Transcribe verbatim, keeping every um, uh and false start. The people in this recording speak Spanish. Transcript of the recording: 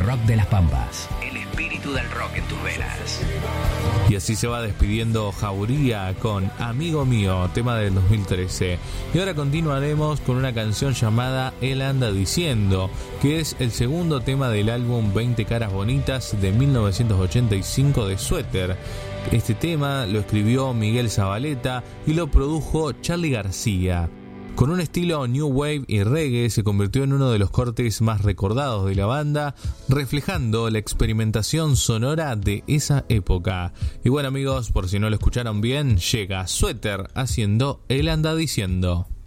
rock de las Pampas. El espíritu del rock en tus venas. Y así se va despidiendo Jauría con Amigo Mío, tema del dos mil trece. Y ahora continuaremos con una canción llamada Él Anda Diciendo, que es el segundo tema del álbum veinte Caras Bonitas de mil novecientos ochenta y cinco de Suéter. Este tema lo escribió Miguel Zabaleta y lo produjo Charly García. Con un estilo new wave y reggae se convirtió en uno de los cortes más recordados de la banda, reflejando la experimentación sonora de esa época. Y bueno amigos, por si no lo escucharon bien, llega Suéter haciendo Él Anda Diciendo.